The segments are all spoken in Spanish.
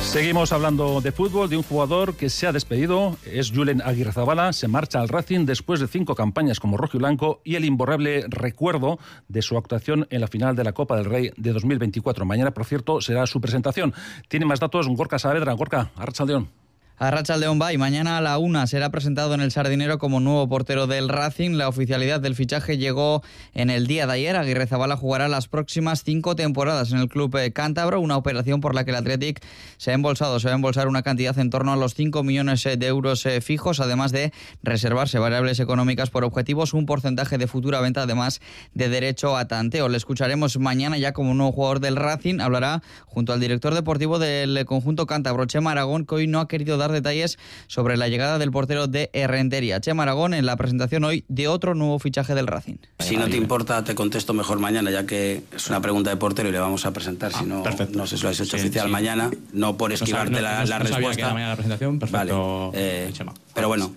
Seguimos hablando de fútbol, de un jugador que se ha despedido, es Julen Agirrezabala, se marcha al Racing después de 5 campañas como rojiblanco y el imborrable recuerdo de su actuación en la final de la Copa del Rey de 2024. Mañana, por cierto, será su presentación. Tiene más datos Gorka Saavedra. Gorka, arratsaldeon. Arratsaldeon y mañana a la 1 será presentado en el Sardinero como nuevo portero del Racing. La oficialidad del fichaje llegó en el día de ayer. Agirrezabala jugará las próximas 5 temporadas en el club cántabro, una operación por la que el Athletic se va a embolsar una cantidad en torno a los 5 millones de euros fijos, además de reservarse variables económicas por objetivos, un porcentaje de futura venta, además de derecho a tanteo. Le escucharemos mañana ya como nuevo jugador del Racing. Hablará junto al director deportivo del conjunto cántabro, Chema Aragón, que hoy no ha querido dar detalles sobre la llegada del portero de Errentería. Chema Aragón en la presentación hoy de otro nuevo fichaje del Racing. Si no te importa, te contesto mejor mañana, ya que es una pregunta de portero y le vamos a presentar. Si no, no sé si lo has hecho oficial mañana, no por esquivarte la respuesta. Sabía que era mañana la presentación, perfecto. Vale. Chema. Pero bueno,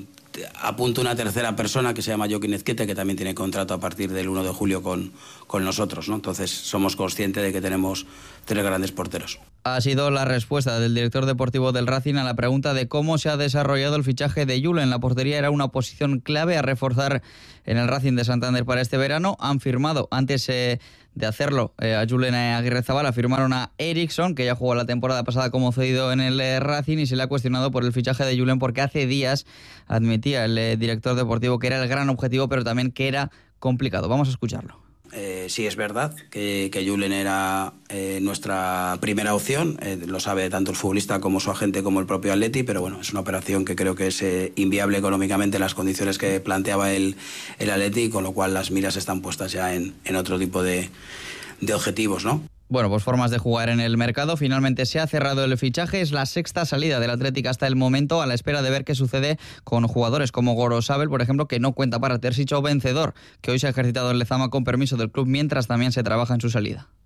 apunto una tercera persona que se llama Joaquín Ezquete, que también tiene contrato a partir del 1 de julio con nosotros, ¿no? Entonces somos conscientes de que tenemos 3 grandes porteros. Ha sido la respuesta del director deportivo del Racing a la pregunta de cómo se ha desarrollado el fichaje de Julen. La portería era una posición clave a reforzar en el Racing de Santander para este verano. Han firmado, antes de hacerlo, a Julen Agirrezabala, firmaron a Eriksson, que ya jugó la temporada pasada como cedido en el Racing, y se le ha cuestionado por el fichaje de Julen porque hace días admitía el director deportivo que era el gran objetivo, pero también que era complicado. Vamos a escucharlo. Sí, es verdad que Julen era nuestra primera opción, lo sabe tanto el futbolista como su agente como el propio Atleti, pero bueno, es una operación que creo que es inviable económicamente en las condiciones que planteaba el Atleti, con lo cual las miras están puestas ya en otro tipo de objetivos, ¿no? Bueno, pues formas de jugar en el mercado. Finalmente se ha cerrado el fichaje. Es la 6ª salida del Athletic hasta el momento, a la espera de ver qué sucede con jugadores como Gorosabel, por ejemplo, que no cuenta para Terzic, o Vencedor, que hoy se ha ejercitado en Lezama con permiso del club, mientras también se trabaja en su salida.